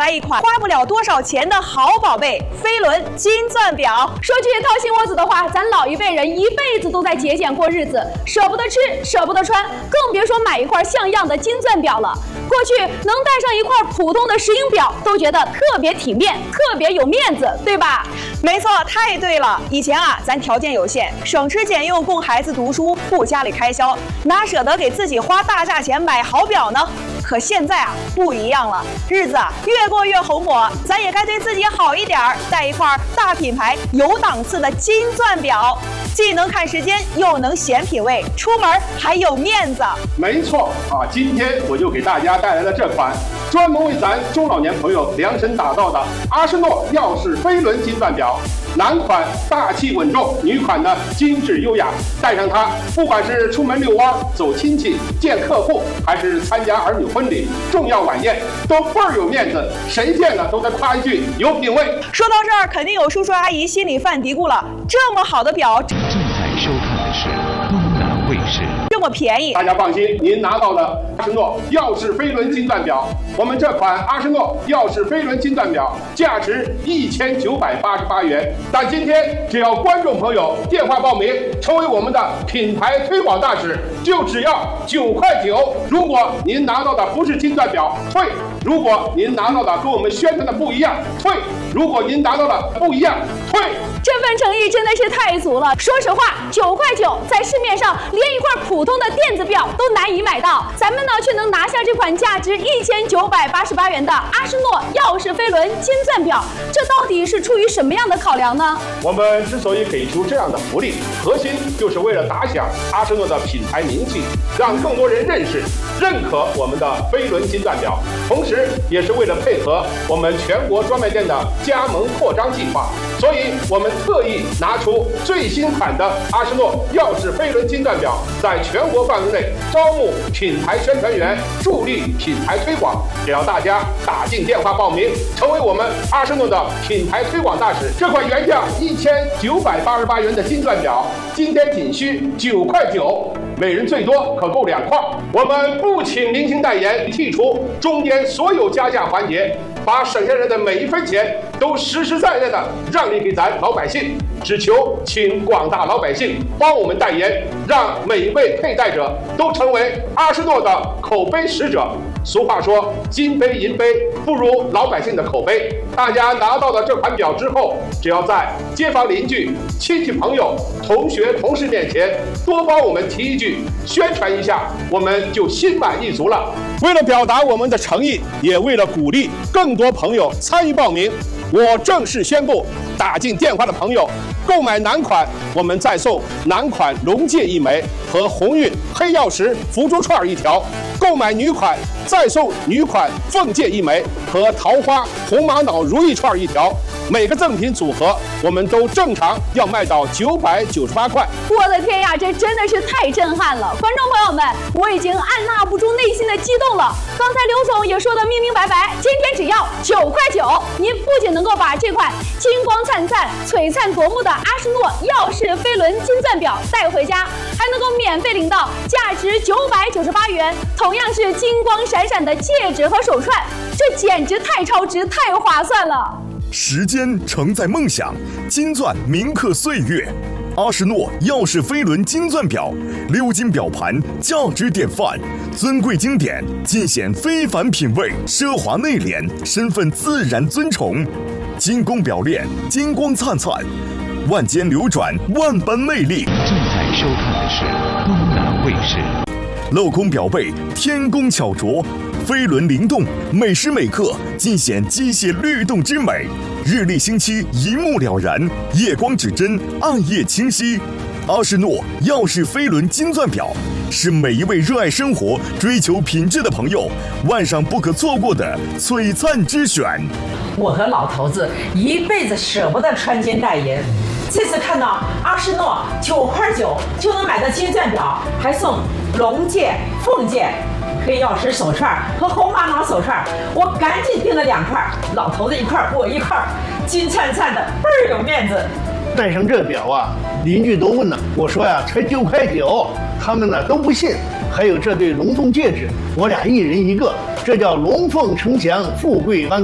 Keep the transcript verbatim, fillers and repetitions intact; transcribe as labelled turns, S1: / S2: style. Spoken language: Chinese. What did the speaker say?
S1: 来一款花不了多少钱的好宝贝——飞轮金钻表。
S2: 说句掏心窝子的话，咱老一辈人一辈子都在节俭过日子，舍不得吃，舍不得穿，更别说买一块像样的金钻表了。过去能戴上一块普通的石英表，都觉得特别体面，特别有面子，对吧？
S1: 没错，太对了。以前啊，咱条件有限，省吃俭用供孩子读书，顾家里开销，哪舍得给自己花大价钱买好表呢？可现在啊，不一样了，日子啊越过越红火，咱也该对自己好一点儿，带一块大品牌、有档次的金钻表，既能看时间，又能显品味，出门还有面子。
S3: 没错啊，今天我就给大家带来了这款专门为咱中老年朋友量身打造的阿诗诺耀世飞轮金钻表。男款大气稳重，女款呢精致优雅。戴上它，不管是出门遛弯、走亲戚、见客户，还是参加儿女婚礼、重要晚宴，都倍儿有面子。谁见了都得夸一句有品位。
S1: 说到这儿，肯定有叔叔阿姨心里犯嘀咕了：这么好的表，
S4: 正在收看的是东南卫视。
S1: 这么便宜，
S3: 大家放心，您拿到的阿诗诺耀世飞轮金钻表，我们这款阿诗诺耀世飞轮金钻表价值一千九百八十八元，但今天只要观众朋友电话报名，成为我们的品牌推广大使，就只要九块九。如果您拿到的不是金钻表，退；如果您拿到的跟我们宣传的不一样，退；如果您拿到的不一样，退。
S2: 这份诚意真的是太足了。说实话，九块九在市面上连一块普通的电子表都难以买到，咱们呢却能拿下这款价值一千九百八十八元的阿诗诺耀世飞轮金钻表，这到底是出于什么样的考量呢？
S3: 我们之所以给出这样的福利，核心就是为了打响阿诗诺的品牌名气，让更多人认识、认可我们的飞轮金钻表，同时也是为了配合我们全国专卖店的加盟扩张计划，所以我们特意拿出最新款的阿诗诺耀世飞轮金钻表，在全国范围内招募品牌宣传员，助力品牌推广。只要大家打进电话报名，成为我们阿诗诺的品牌推广大使，这款原价一千九百八十八元的金钻表，今天仅需九块九，每人最多可购两块。我们不请明星代言，剔除中间所有加价环节，把省下来的每一分钱都实实在在的让利给咱老百姓，只求请广大老百姓帮我们代言，让每一位佩戴者都成为阿诗诺的口碑使者。俗话说，金杯银杯不如老百姓的口碑。大家拿到了这款表之后，只要在街坊邻居、亲戚朋友、同学同事面前多帮我们提一句，宣传一下，我们就心满意足了。为了表达我们的诚意，也为了鼓励更多朋友参与报名，我正式宣布，打进电话的朋友购买男款，我们再送男款龙戒一枚和鸿运黑曜石福珠串一条；购买女款，再送女款凤戒一枚和桃花红玛瑙如意串一条。每个赠品组合我们都正常要卖到九百九十八块。
S2: 我的天呀，这真的是太震撼了！观众朋友们，我已经按捺不住内心的激动了。刚才刘总也说得明明白白，今天只要九块九，您不仅能够把这款金光灿灿、璀璨夺目的阿诗诺耀世飞轮金钻表带回家，还能够免费领到价值九百九十八元，同样是金光闪闪的戒指和手串，这简直太超值、太划算了。
S5: 时间承载梦想，金钻铭刻岁月。阿诗诺耀世飞轮金钻表，鎏金表盘，价值典范，尊贵经典，尽显非凡品味，奢华内敛，身份自然尊崇。金工表链，金光灿灿，万间流转，万般魅力。
S4: 正在收看的是东南卫视。
S5: 镂空表背，天工巧琢，飞轮灵动，每时每刻尽显机械律动之美。日历星期一目了然，夜光指针，暗夜清晰。阿诗诺耀世飞轮金钻表是每一位热爱生活、追求品质的朋友晚上不可错过的璀璨之选。
S6: 我和老头子一辈子舍不得穿金戴银，这次看到阿诗诺九块九就能买到金钻表，还送龙戒、凤戒、黑曜石手串和红玛瑙手串，我赶紧订了两块，老头子一块，我一块，金灿灿的，倍儿有面子。
S7: 戴上这表啊，邻居都问了，我说呀才九块九，他们呢都不信。还有这对龙凤戒指，我俩一人一个，这叫龙凤呈祥，富贵安。